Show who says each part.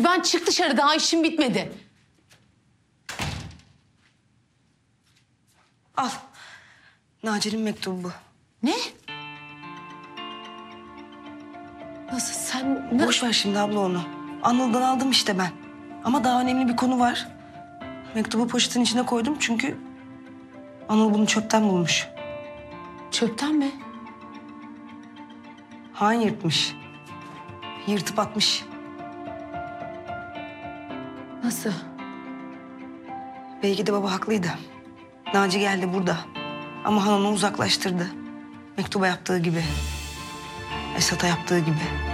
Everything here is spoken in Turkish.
Speaker 1: Gülben çık dışarı, daha işim bitmedi.
Speaker 2: Al. Naci'nin mektubu bu.
Speaker 1: Ne? Nasıl sen... Ne?
Speaker 2: Boş ver şimdi abla onu. Anıl'dan aldım işte ben. Ama daha önemli bir konu var. Mektubu poşetin içine koydum çünkü Anıl bunu çöpten bulmuş.
Speaker 1: Çöpten mi?
Speaker 2: Han yırtmış. Yırtıp atmış.
Speaker 1: Nasıl?
Speaker 2: Belki de baba haklıydı. Naci geldi burada. Ama Han onu uzaklaştırdı. Mektuba yaptığı gibi. Esat'a yaptığı gibi.